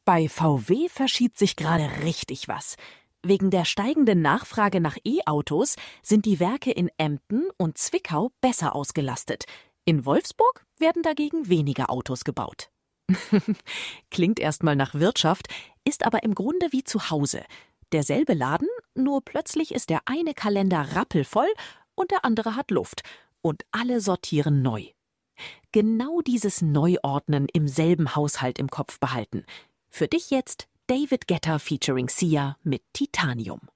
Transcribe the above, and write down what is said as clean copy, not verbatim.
Bei VW verschiebt sich gerade richtig was. Wegen der steigenden Nachfrage nach E-Autos sind die Werke in Emden und Zwickau besser ausgelastet. In Wolfsburg werden dagegen weniger Autos gebaut. Klingt erstmal nach Wirtschaft, ist aber im Grunde wie zu Hause. Derselbe Laden, nur plötzlich ist der eine Kalender rappelvoll und der andere hat Luft. Und alle sortieren neu. Genau dieses Neuordnen im selben Haushalt im Kopf behalten. Für dich jetzt David Guetta featuring Sia mit Titanium.